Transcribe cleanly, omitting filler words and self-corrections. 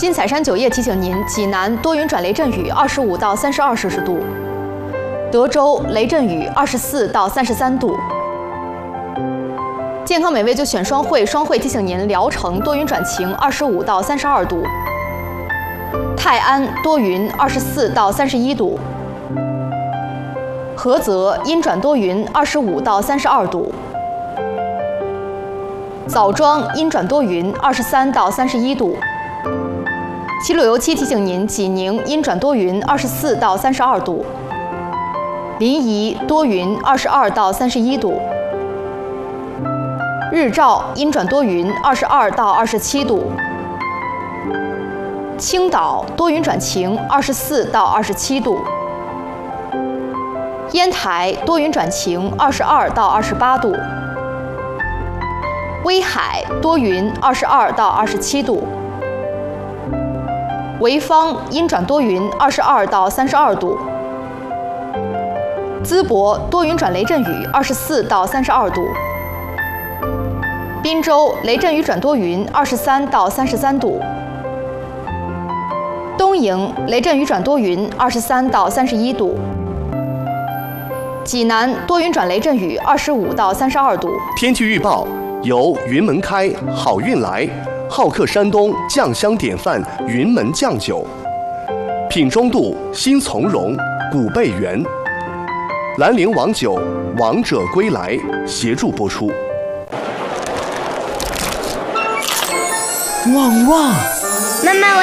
金彩山酒业提醒您：济南多云转雷阵雨，25到32摄氏度；德州雷阵雨24到33度。健康美味就选双汇，双汇提醒您：聊城多云转晴，25到32度；泰安多云，24到31度；菏泽阴转多云，25到32度；枣庄阴转多云，23到31度。齐鲁油漆提醒您：济宁阴转多云，24到32度；临沂多云，22到31度；日照阴转多云，22到27度；青岛多云转晴，24到27度；烟台多云转晴，22到28度；威海多云，22到27度；潍坊阴转多云，22到32度；淄博多云转雷阵雨，24到32度；滨州雷阵雨转多云，23到33度；东营雷阵雨转多云，23到31度；济南多云转雷阵雨，25到32度。 天气预报由云门开好运来，好客山东酱香典范云门酱酒，品中度新从容古贝源，兰陵王酒王者归来协助播出。 旺旺， 妈妈。